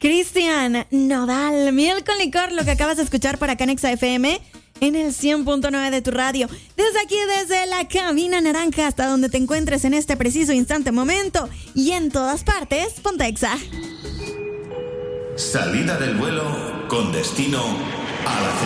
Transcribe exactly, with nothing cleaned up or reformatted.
Cristian Nodal, Miel con Licor, lo que acabas de escuchar por acá en Exa F M en el cien punto nueve de tu radio. Desde aquí, desde la cabina naranja hasta donde te encuentres en este preciso instante, momento y en todas partes, ponte Exa. Salida del vuelo con destino a la